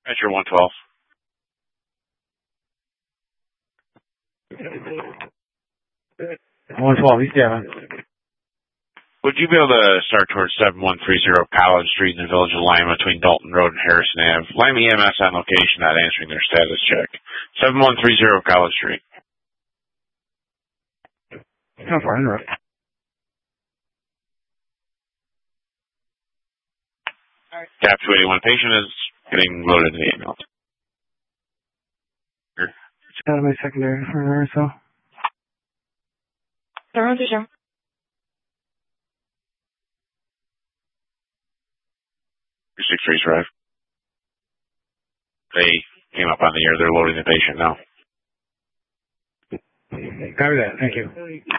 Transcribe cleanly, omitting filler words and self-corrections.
Metro 112. East Devon. Would you be able to start towards 7130 College Street in the Village of Lima between Dalton Road and Harrison Ave? Lima EMS on location, not answering their status check. 7130 College Street. How far in the road? Cap 281 patient is getting loaded in the ambulance. It's out of my secondary for an hour or so. 7130. 263's drive. They came up on the air. They're loading the patient now. Copy that. Thank you.